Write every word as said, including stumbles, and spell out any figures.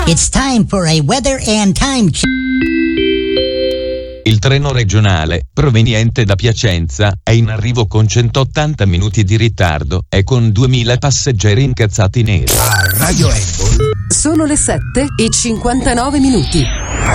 It's time for a weather and time check. Il treno regionale, proveniente da Piacenza, è in arrivo con centottanta minuti di ritardo e con duemila passeggeri incazzati neri. A Radio Apple sono le sette e cinquantanove minuti.